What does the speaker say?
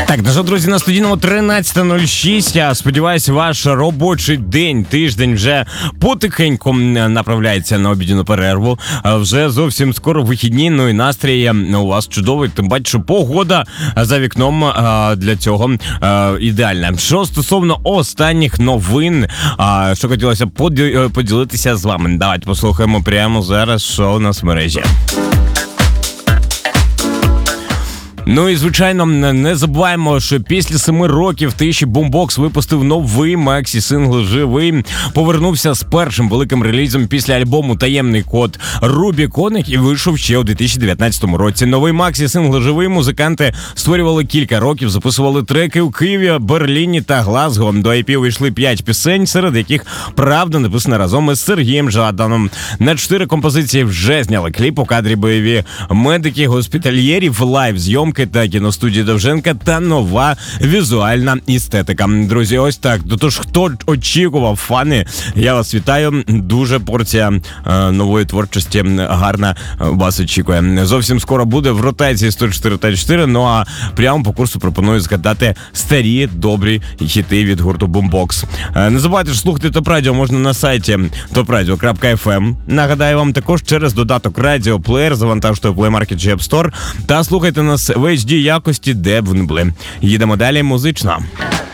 Так, ну що, друзі, на студійному 13:06. Я сподіваюся, ваш робочий день, тиждень вже потихеньку направляється на обідню перерву. Вже зовсім скоро вихідні, ну і настрій у вас чудовий. Тим паче, що погода за вікном для цього ідеальна. Що стосовно останніх новин, що хотілося поділитися з вами. Давайте послухаємо прямо зараз, що у нас в мережі. Ну і, звичайно, не забуваємо, що після 7 років Тиші Бумбокс випустив новий максі-сингл «Живий». Повернувся з першим великим релізом після альбому «Таємний код» Рубікон, який вийшов ще у 2019 році. Новий максі-сингл «Живий» музиканти створювали кілька років, записували треки у Києві, Берліні та Глазго. До EP вийшли 5 пісень, серед яких «Правда» написана разом із Сергієм Жаданом. На 4 композиції вже зняли кліп, у кадрі бойові медики, госпітальєрів, лайв-зйомки та кіностудії Довженка та нова візуальна естетика. Друзі, ось так. Тож, хто очікував, фани, я вас вітаю. Дуже порція нової творчості гарна вас очікує. Зовсім скоро буде в ротації 104 та 4, ну а прямо по курсу пропоную згадати старі добрі хіти від гурту Boombox. Не забувайте, що слухати Топ Радіо можна на сайті topradio.fm. Нагадаю вам, також через додаток Радіо Плеєр, завантажте в Play Market чи App Store та слухайте нас в HD якості, де б ви не були. Їдемо далі музично.